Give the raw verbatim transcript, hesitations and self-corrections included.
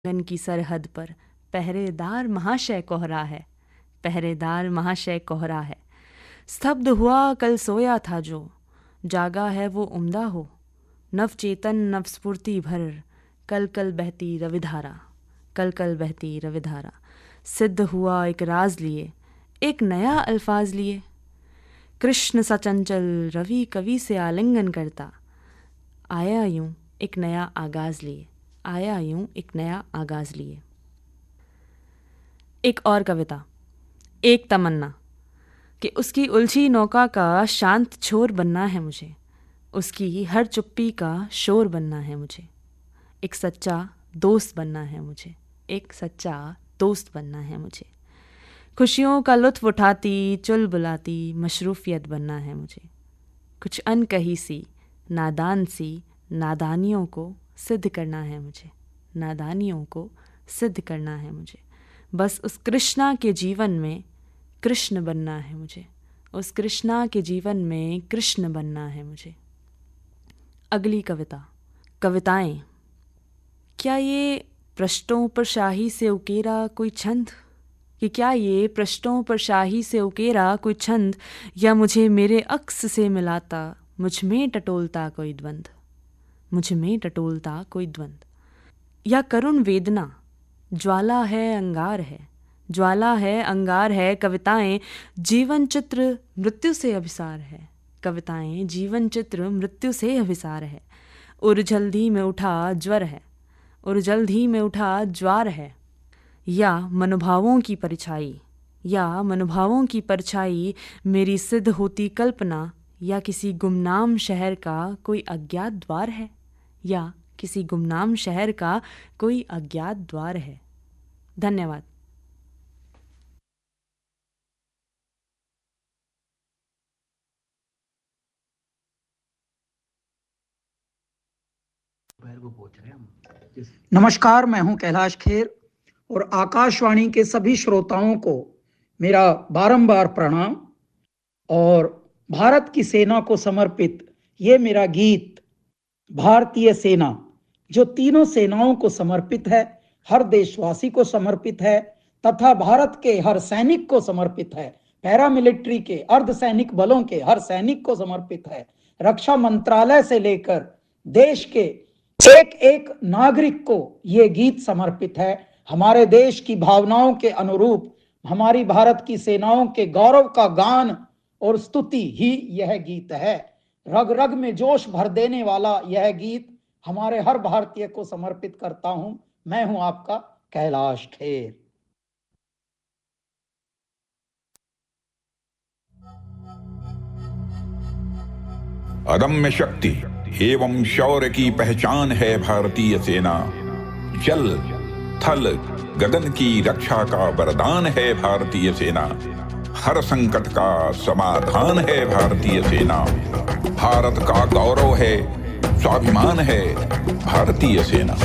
Gun की सरहद पर पहरेदार महाशय कोहरा है, पहरेदार महाशय कोहरा है। स्तब्ध हुआ कल सोया था जो, जागा है वो उम्दा हो। नवचेतन नवस्फूर्ति भर, कल कल बहती रविधारा, कल कल बहती रविधारा। सिद्ध हुआ एक राज लिए, एक नया अल्फाज लिए। कृष्ण सा चंचल रवि कवि से आलिंगन करता, आया यूं एक नया आगाज लिए, आया यूं एक नया आगाज लिए। एक और कविता, एक तमन्ना कि उसकी उलझी नौका का शांत छोर बनना है मुझे, उसकी हर चुप्पी का शोर बनना है मुझे। एक सच्चा दोस्त बनना है मुझे, एक सच्चा दोस्त बनना है मुझे। खुशियों का लुत्फ उठाती चुल बुलाती मशरूफियत बनना है मुझे। कुछ अनकही सी नादान सी नादानियों को सिद्ध करना है मुझे, नादानियों को सिद्ध करना है मुझे। बस उस कृष्णा के जीवन में कृष्ण बनना है मुझे, उस कृष्णा के जीवन में कृष्ण बनना है मुझे। अगली कविता, कविताएं। क्या ये पृष्ठों पर शाही से उकेरा कोई छंद, कि क्या ये पृष्ठों पर शाही से उकेरा कोई छंद, या मुझे मेरे अक्स से मिलाता मुझ में टटोलता कोई द्वंद, मुझ में टटोलता कोई द्वंद। या करुण वेदना, ज्वाला है अंगार है, ज्वाला है अंगार है। कविताएं जीवन चित्र मृत्यु से अभिसार है, कविताएं जीवन चित्र मृत्यु से अभिसार है। उर जल्दी में उठा ज्वर है, उर जल्दी में उठा ज्वार है। या मनोभावों की परछाई, या मनोभावों की परछाई मेरी सिद्ध होती कल्पना, या किसी गुमनाम शहर का कोई अज्ञात द्वार है, या किसी गुमनाम शहर का कोई अज्ञात द्वार है। धन्यवाद। नमस्कार, मैं हूं कैलाश खेर और आकाशवाणी के सभी श्रोताओं को मेरा बारंबार प्रणाम। और भारत की सेना को समर्पित ये मेरा गीत भारतीय सेना, जो तीनों सेनाओं को समर्पित है, हर देशवासी को समर्पित है तथा भारत के हर सैनिक को समर्पित है, पैरामिलिट्री के अर्धसैनिक बलों के हर सैनिक को समर्पित है, रक्षा मंत्रालय से लेकर देश के एक एक नागरिक को ये गीत समर्पित है। हमारे देश की भावनाओं के अनुरूप हमारी भारत की सेनाओं के गौरव का गान और स्तुति ही यह गीत है। रग रग में जोश भर देने वाला यह गीत हमारे हर भारतीय को समर्पित करता हूं। मैं हूं आपका कैलाश खेर। अदम्य शक्ति एवं शौर्य की पहचान है भारतीय सेना। जल थल गगन की रक्षा का वरदान है भारतीय सेना। हर संकट का समाधान है भारतीय सेना। भारत का गौरव है, स्वाभिमान है भारतीय सेना।